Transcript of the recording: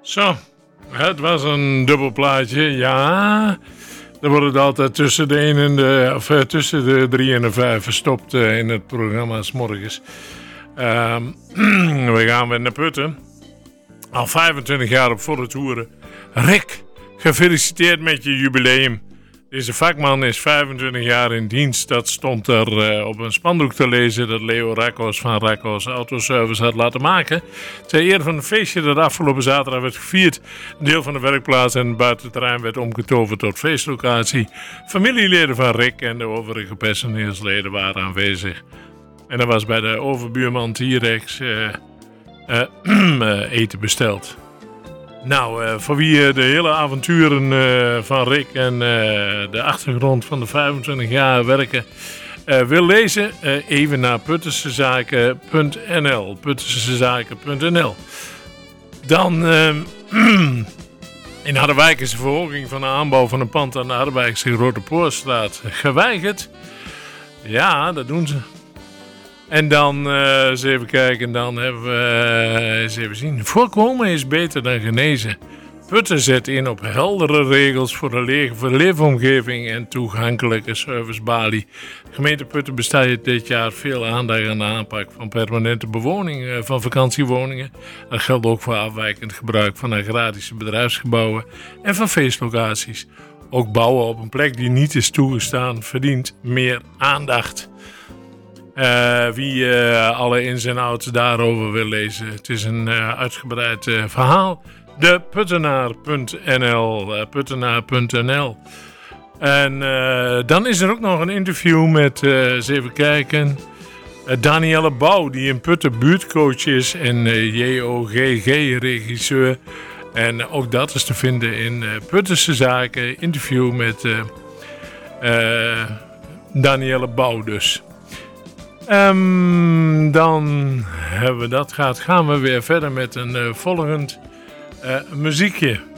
Zo, het was een dubbel plaatje, ja. Er wordt het altijd tussen tussen de 3 en de 5 verstopt in het programma 's morgens. We gaan weer naar Putten. Al 25 jaar op volle toeren. Rick, gefeliciteerd met je jubileum. Deze vakman is 25 jaar in dienst. Dat stond er op een spandoek te lezen dat Leo Rakkos van Rakkos Autoservice had laten maken. Ter eer van een feestje dat afgelopen zaterdag werd gevierd. Een deel van de werkplaats en het buitenterrein werd omgetoverd tot feestlocatie. Familieleden van Rick en de overige personeelsleden waren aanwezig. En er was bij de overbuurman T-Rex eten besteld. Nou, voor wie de hele avonturen van Rick en de achtergrond van de 25 jaar werken wil lezen, even naar puttensezaken.nl. Puttensezaken.nl. Dan in Harderwijk is de verhoging van de aanbouw van een pand aan de Harderwijkse Grote Poortstraat geweigerd. Ja, dat doen ze. En dan eens even kijken, dan hebben we eens even zien. Voorkomen is beter dan genezen. Putten zet in op heldere regels voor de leefomgeving en toegankelijke servicebalie. Gemeente Putten besteedt dit jaar veel aandacht aan de aanpak van permanente bewoning van vakantiewoningen. Dat geldt ook voor afwijkend gebruik van agrarische bedrijfsgebouwen en van feestlocaties. Ook bouwen op een plek die niet is toegestaan verdient meer aandacht. Wie alle ins en outs daarover wil lezen. Het is een uitgebreid verhaal. De Puttenaar.nl. Puttenaar.nl. En dan is er ook nog een interview met, eens even kijken, Danielle Bouw, die in Putten buurtcoach is en JOGG-regisseur. En ook dat is te vinden in Puttense Zaken. Interview met Danielle Bouw dus. Dan hebben we dat gehad. Gaan we weer verder met een volgend muziekje.